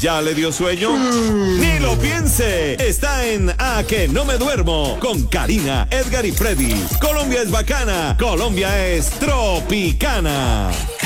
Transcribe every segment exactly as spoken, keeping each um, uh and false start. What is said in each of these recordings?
¿Ya le dio sueño? Ni lo piense. Está en A que no me duermo con Karina, Edgar y Freddy. Colombia es bacana. Colombia es tropicana.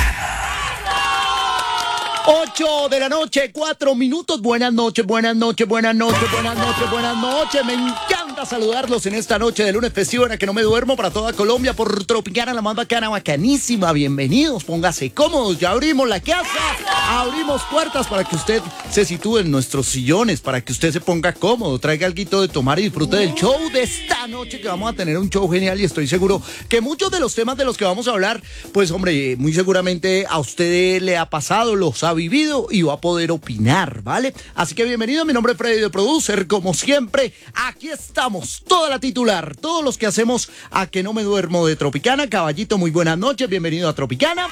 ocho de la noche, cuatro minutos. Buenas noches, buenas noches, buenas noches, buenas noches, buenas noches. Me encanta saludarlos en esta noche de lunes festivo en la que no me duermo para toda Colombia por Tropicana, la más bacana, bacanísima. Bienvenidos, póngase cómodos. Ya abrimos la casa, abrimos puertas para que usted se sitúe en nuestros sillones, para que usted se ponga cómodo, traiga algo de tomar y disfrute del show de esta noche, que vamos a tener un show genial y estoy seguro que muchos de los temas de los que vamos a hablar, pues hombre, muy seguramente a usted le ha pasado, los ha vivido y va a poder opinar, ¿vale? Así que bienvenido, mi nombre es Freddy de Producer, como siempre, aquí estamos, toda la titular, todos los que hacemos A que no me duermo de Tropicana. Caballito, muy buenas noches, bienvenido a Tropicana.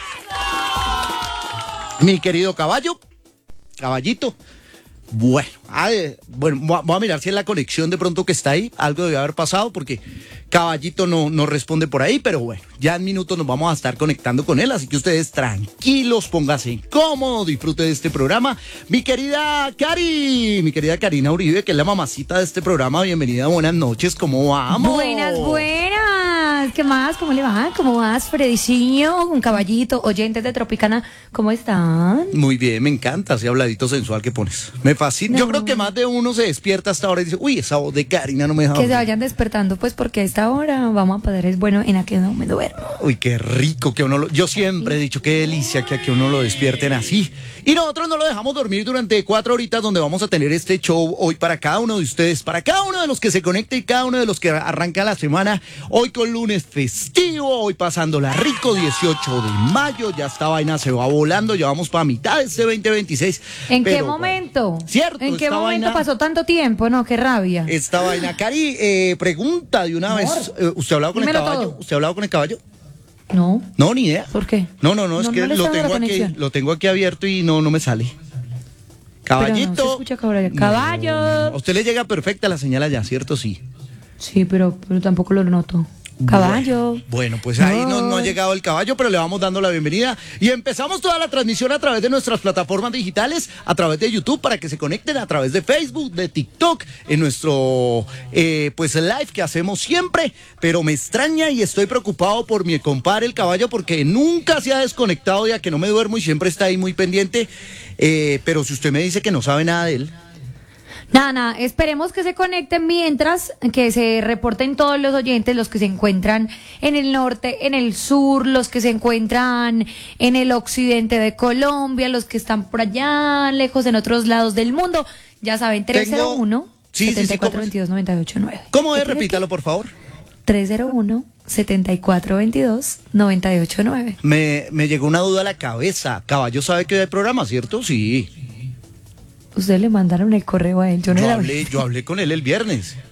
Mi querido caballo, caballito. Bueno, ay, bueno, voy a mirar si es la conexión de pronto que está ahí, algo debe haber pasado porque Caballito no, no responde por ahí, pero bueno, ya en minutos nos vamos a estar conectando con él, así que ustedes tranquilos, pónganse cómodos, disfruten de este programa. Mi querida Cari, mi querida Karina Uribe, que es la mamacita de este programa, bienvenida, buenas noches, ¿cómo vamos? Buenas, buenas, ¿qué más? ¿Cómo le va? ¿Cómo vas, Frediciño? Un caballito, oyentes de Tropicana, ¿cómo están? Muy bien, me encanta ese habladito sensual que pones, me fascina, no. Yo creo que más de uno se despierta hasta ahora y dice, uy, esa voz de Karina no me deja Que se vayan despertando, pues, porque a esta hora vamos a poder, es bueno, en A que no me duermo. Uy, qué rico que uno lo... Yo siempre he dicho, qué delicia que a que uno lo despierten así. Y nosotros no lo dejamos dormir durante cuatro horitas donde vamos a tener este show hoy para cada uno de ustedes, para cada uno de los que se conecte y cada uno de los que arranca la semana. Hoy con lunes festivo, hoy pasándola rico, dieciocho de mayo, ya esta vaina se va volando, ya vamos para mitad de este veinte veintiséis. ¿En pero, qué momento? Cierto. ¿En qué momento vaina, pasó tanto tiempo? No, qué rabia. Esta vaina. Cari, eh, pregunta de una Amor. vez, eh, ¿usted ha hablado con Dímelo el caballo? todo. ¿Usted ha hablado con el caballo? No. No, ni idea. ¿Por qué? No, no, no, es no, que no lo tengo aquí, lo tengo aquí abierto y no, no me sale. Caballito. Pero no se escucha caballo. Caballo. No, a usted le llega perfecta la señal allá, ¿cierto? Sí. Sí, pero, pero tampoco lo noto. Caballo. Bueno, bueno, pues ahí no, no ha llegado el caballo, pero le vamos dando la bienvenida. Y empezamos toda la transmisión a través de nuestras plataformas digitales, a través de YouTube, para que se conecten a través de Facebook, de TikTok, en nuestro eh, pues live que hacemos siempre. Pero me extraña y estoy preocupado por mi compadre el caballo, porque nunca se ha desconectado ya que no me duermo y siempre está ahí muy pendiente. Eh, pero si usted me dice que no sabe nada de él. Nada, nada, esperemos que se conecten mientras que se reporten todos los oyentes, los que se encuentran en el norte, en el sur, los que se encuentran en el occidente de Colombia, los que están por allá lejos en otros lados del mundo. Ya saben, tres cero uno, setenta y cuatro veintidós, noventa y ocho nueve. ¿Cómo es? Repítalo, por favor. tres cero uno, setenta y cuatro veintidós, noventa y ocho nueve. Me, me llegó una duda a la cabeza. Caballo sabe que hay programa, ¿cierto? Sí. Ustedes le mandaron el correo a él, yo no yo era... hablé, yo hablé con él el viernes.